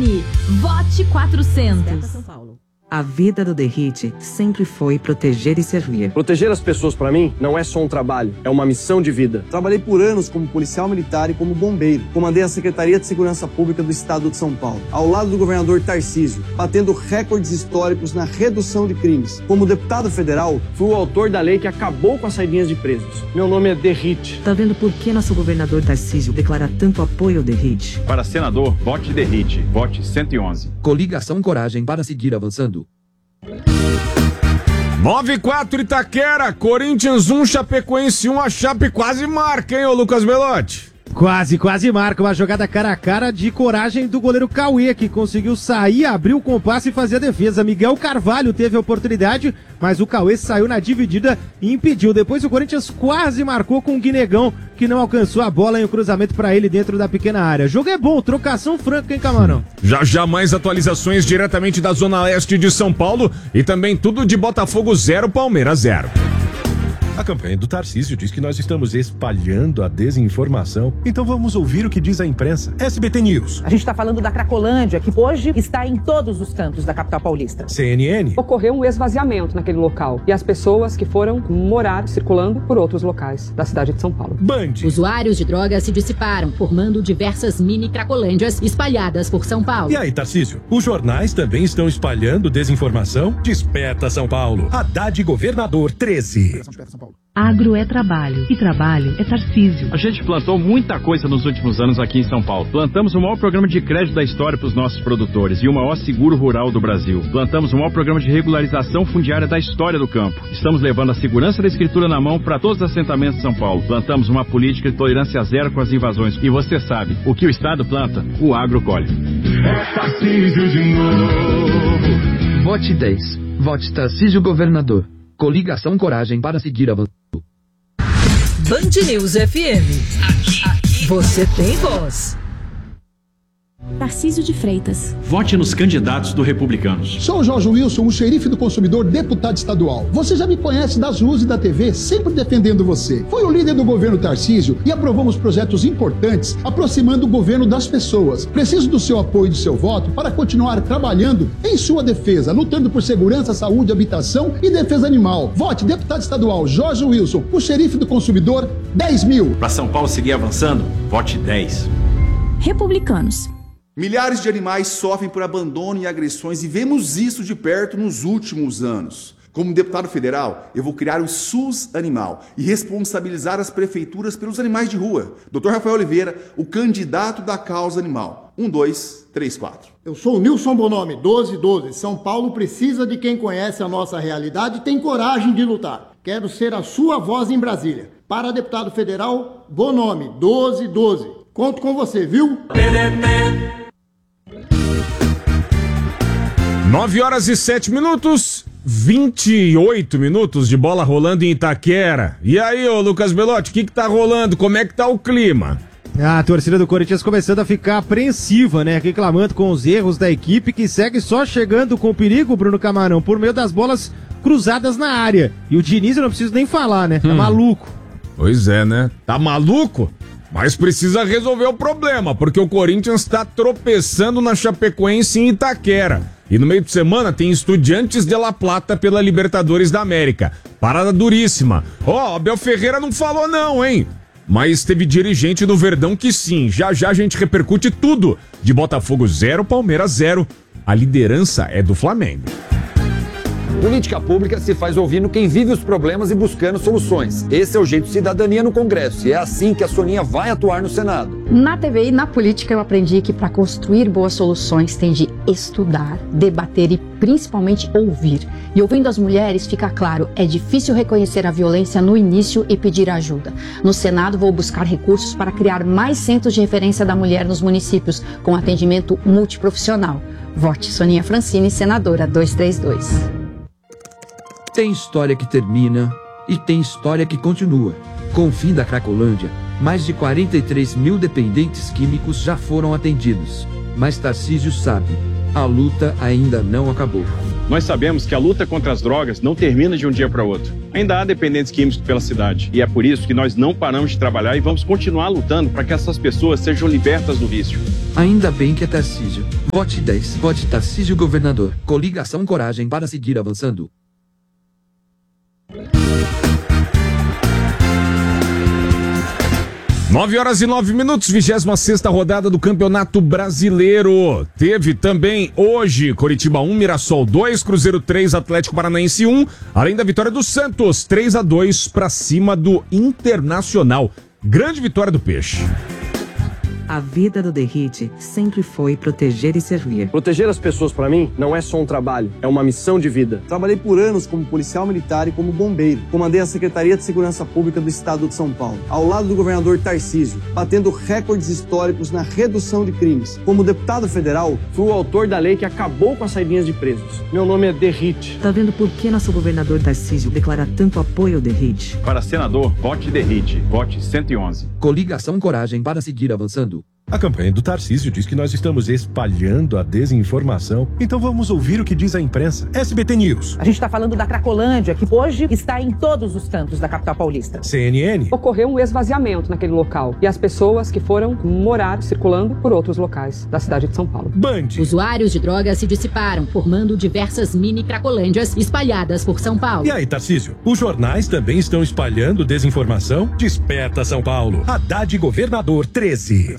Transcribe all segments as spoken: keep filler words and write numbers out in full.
telefone. Vote quatrocentos. São Paulo. A vida do Derrite sempre foi proteger e servir. Proteger as pessoas, pra mim, não é só um trabalho, é uma missão de vida. Trabalhei por anos como policial militar e como bombeiro. Comandei a Secretaria de Segurança Pública do Estado de São Paulo, ao lado do governador Tarcísio, batendo recordes históricos na redução de crimes. Como deputado federal, fui o autor da lei que acabou com as saidinhas de presos. Meu nome é Derrite. Tá vendo por que nosso governador Tarcísio declara tanto apoio ao Derrite? Para senador, vote Derrite. Vote cento e onze. Coligação Coragem para seguir avançando. nove e quatro Itaquera, Corinthians um, Chapecoense um, a Chape quase marca, hein, ô Lucas Belotti? Quase, quase marca, uma jogada cara a cara de coragem do goleiro Cauê, que conseguiu sair, abrir o compasso e fazer a defesa. Miguel Carvalho teve a oportunidade, mas o Cauê saiu na dividida e impediu. Depois o Corinthians quase marcou com o Guinegão, que não alcançou a bola em um cruzamento para ele dentro da pequena área. O jogo é bom, trocação franca, hein, Camarão? Já já mais atualizações diretamente da Zona Leste de São Paulo e também tudo de Botafogo zero, Palmeiras zero. A campanha do Tarcísio diz que nós estamos espalhando a desinformação. Então vamos ouvir o que diz a imprensa. S B T News. A gente está falando da Cracolândia, que hoje está em todos os cantos da capital paulista. C N N. Ocorreu um esvaziamento naquele local e as pessoas que foram morar circulando por outros locais da cidade de São Paulo. Band. Usuários de drogas se dissiparam, formando diversas mini Cracolândias espalhadas por São Paulo. E aí, Tarcísio? Os jornais também estão espalhando desinformação? Desperta São Paulo. Haddad Governador treze. Agro é trabalho, e trabalho é Tarcísio. A gente plantou muita coisa nos últimos anos aqui em São Paulo. Plantamos o maior programa de crédito da história para os nossos produtores e o maior seguro rural do Brasil. Plantamos o maior programa de regularização fundiária da história do campo. Estamos levando a segurança da escritura na mão para todos os assentamentos de São Paulo. Plantamos uma política de tolerância zero com as invasões. E você sabe, o que o Estado planta, o agro colhe. É Tarcísio de novo. Vote dez. Vote Tarcísio Governador. Coligação Coragem para seguir avançando. Band News F M. Aqui, aqui. Você tem voz. Tarcísio de Freitas. Vote nos candidatos do Republicanos. Sou Jorge Wilson, o xerife do consumidor, deputado estadual. Você já me conhece das ruas e da T V, sempre defendendo você. Foi o líder do governo Tarcísio e aprovamos projetos importantes, aproximando o governo das pessoas. Preciso do seu apoio e do seu voto para continuar trabalhando em sua defesa, lutando por segurança, saúde, habitação e defesa animal. Vote deputado estadual Jorge Wilson, o xerife do consumidor, dez mil. Para São Paulo seguir avançando, vote dez. Republicanos. Milhares de animais sofrem por abandono e agressões e vemos isso de perto nos últimos anos. Como deputado federal, eu vou criar o SUS Animal e responsabilizar as prefeituras pelos animais de rua. doutor Rafael Oliveira, o candidato da causa animal. Um, dois, três, quatro. Eu sou o Nilson Bonomi, doze doze. São Paulo precisa de quem conhece a nossa realidade e tem coragem de lutar. Quero ser a sua voz em Brasília. Para deputado federal, Bonomi, doze doze. Conto com você, viu? nove horas e sete minutos, vinte e oito minutos de bola rolando em Itaquera. E aí, ô Lucas Belotti, o que que tá rolando? Como é que tá o clima? A torcida do Corinthians começando a ficar apreensiva, né? Reclamando com os erros da equipe, que segue só chegando com perigo, Bruno Camarão, por meio das bolas cruzadas na área. E o Diniz, eu não preciso nem falar, né? Tá hum. maluco. Pois é, né? Tá maluco? Mas precisa resolver o problema, porque o Corinthians tá tropeçando na Chapecoense em Itaquera. E no meio de semana tem Estudiantes de La Plata pela Libertadores da América. Parada duríssima. Ó, oh, Abel Ferreira não falou não, hein? Mas teve dirigente do Verdão que sim. Já já a gente repercute tudo. De Botafogo zero, Palmeiras zero. A liderança é do Flamengo. Política pública se faz ouvindo quem vive os problemas e buscando soluções. Esse é o jeito de cidadania no Congresso e é assim que a Soninha vai atuar no Senado. Na T V e na política eu aprendi que para construir boas soluções tem de estudar, debater e principalmente ouvir. E ouvindo as mulheres fica claro, é difícil reconhecer a violência no início e pedir ajuda. No Senado vou buscar recursos para criar mais centros de referência da mulher nos municípios com atendimento multiprofissional. Vote Soninha Francini, senadora duzentos e trinta e dois. Tem história que termina e tem história que continua. Com o fim da Cracolândia, mais de quarenta e três mil dependentes químicos já foram atendidos. Mas Tarcísio sabe, a luta ainda não acabou. Nós sabemos que a luta contra as drogas não termina de um dia para outro. Ainda há dependentes químicos pela cidade. E é por isso que nós não paramos de trabalhar e vamos continuar lutando para que essas pessoas sejam libertas do vício. Ainda bem que é Tarcísio. Vote dez. Vote Tarcísio governador. Coligação Coragem para seguir avançando. nove horas e nove minutos, vigésima sexta rodada do Campeonato Brasileiro. Teve também hoje Coritiba um, Mirassol dois, Cruzeiro três, Atlético Paranaense um, além da vitória do Santos, três a dois para cima do Internacional. Grande vitória do Peixe. A vida do Derrite sempre foi proteger e servir. Proteger as pessoas, pra mim, não é só um trabalho, é uma missão de vida. Trabalhei por anos como policial militar e como bombeiro. Comandei a Secretaria de Segurança Pública do Estado de São Paulo, ao lado do governador Tarcísio, batendo recordes históricos na redução de crimes. Como deputado federal, fui o autor da lei que acabou com as saidinhas de presos. Meu nome é Derrite. Tá vendo por que nosso governador Tarcísio declara tanto apoio ao Derrite? Para senador, vote Derrite. Vote cento e onze. Coligação Coragem para seguir avançando. A campanha do Tarcísio diz que nós estamos espalhando a desinformação. Então vamos ouvir o que diz a imprensa. S B T News. A gente está falando da Cracolândia, que hoje está em todos os cantos da capital paulista. C N N. Ocorreu um esvaziamento naquele local e as pessoas que foram morar circulando por outros locais da cidade de São Paulo. Band. Usuários de drogas se dissiparam, formando diversas mini Cracolândias espalhadas por São Paulo. E aí, Tarcísio? Os jornais também estão espalhando desinformação? Desperta São Paulo. Haddad Governador treze.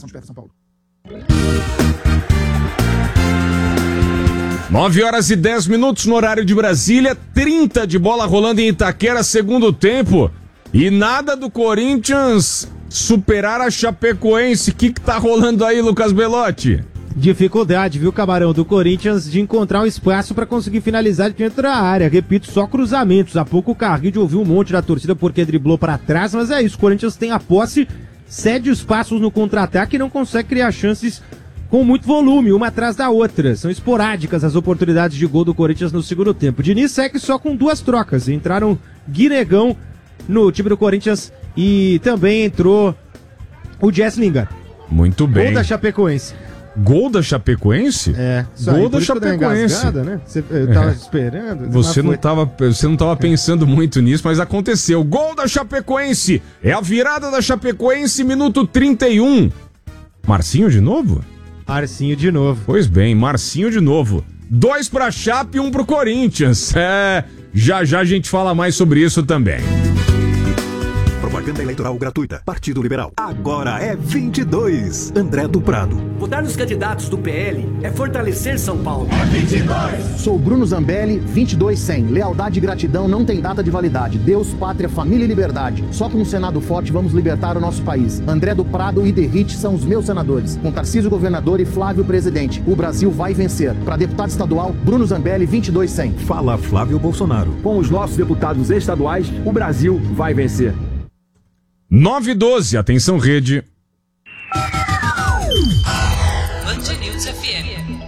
nove horas e dez minutos no horário de Brasília, trinta de bola rolando em Itaquera, segundo tempo. E nada do Corinthians superar a Chapecoense. O que que tá rolando aí, Lucas Belotti? Dificuldade, viu, Camarão, do Corinthians de encontrar um espaço para conseguir finalizar dentro da área. Repito, só cruzamentos. Há pouco o Carguide ouviu um monte da torcida porque driblou para trás, mas é isso. O Corinthians tem a posse, cede os passos no contra-ataque e não consegue criar chances com muito volume, uma atrás da outra. São esporádicas as oportunidades de gol do Corinthians no segundo tempo. Diniz segue só com duas trocas. Entraram Guinegão no time do Corinthians e também entrou o Jess Lingard. Muito bem. Gol da Chapecoense. Gol da Chapecoense? É. Gol da Chapecoense. Né? Você, eu tava é. esperando. Você não tava, você não tava pensando muito nisso, mas aconteceu. Gol da Chapecoense. É a virada da Chapecoense, minuto trinta e um. Marcinho de novo? Marcinho de novo. Pois bem, Marcinho de novo. Dois pra Chape e um pro Corinthians. É, já já a gente fala mais sobre isso também. Propaganda eleitoral gratuita. Partido Liberal. Agora é vinte e dois. André do Prado. Votar nos candidatos do P L é fortalecer São Paulo. É vinte e dois. Sou Bruno Zambelli, vinte e dois cem. Lealdade e gratidão não tem data de validade. Deus, pátria, família e liberdade. Só com um Senado forte vamos libertar o nosso país. André do Prado e Derrite são os meus senadores. Com Tarcísio governador e Flávio presidente. O Brasil vai vencer. Para deputado estadual, Bruno Zambelli, vinte e dois cem. Fala Flávio Bolsonaro. Com os nossos deputados estaduais, o Brasil vai vencer. nove e doze, atenção rede. Band News F M.